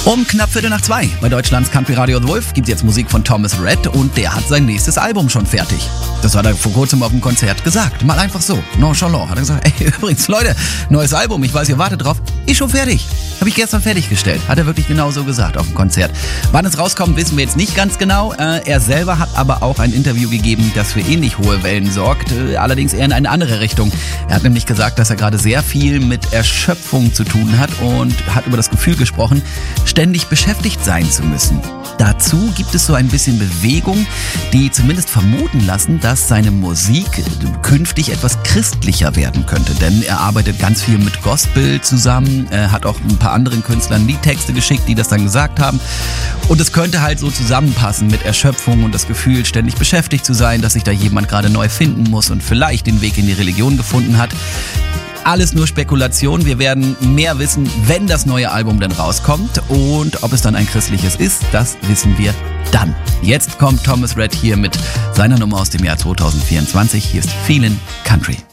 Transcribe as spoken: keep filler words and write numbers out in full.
Um knapp Viertel nach zwei bei Deutschlands Country Radio The Wolf gibt es jetzt Musik von Thomas Rhett und der hat sein nächstes Album schon fertig. Das hat er vor kurzem auf dem Konzert gesagt. Mal einfach so, nonchalant. Hat er gesagt, ey, übrigens, Leute, neues Album, ich weiß, ihr wartet drauf. Ist schon fertig. Habe ich gestern fertiggestellt. Hat er wirklich genau so gesagt auf dem Konzert. Wann es rauskommt, wissen wir jetzt nicht ganz genau. Äh, er selber hat aber auch ein Interview gegeben, das für ähnlich hohe Wellen sorgt. Äh, allerdings eher in eine andere Richtung. Er hat nämlich gesagt, dass er gerade sehr viel mit Erschöpfung zu tun hat und hat über das Gefühl gesprochen, ständig beschäftigt sein zu müssen. Dazu gibt es so ein bisschen Bewegung, die zumindest vermuten lassen, dass seine Musik künftig etwas christlicher werden könnte. Denn er arbeitet ganz viel mit Gospel zusammen, er hat auch ein paar anderen Künstlern die Texte geschickt, die das dann gesagt haben. Und es könnte halt so zusammenpassen mit Erschöpfung und das Gefühl, ständig beschäftigt zu sein, dass sich da jemand gerade neu finden muss und vielleicht den Weg in die Religion gefunden hat. Alles nur Spekulation. Wir werden mehr wissen, wenn das neue Album dann rauskommt. Und ob es dann ein christliches ist, das wissen wir dann. Jetzt kommt Thomas Rhett hier mit seiner Nummer aus dem Jahr zwanzig vierundzwanzig. Hier ist Feelin' Country.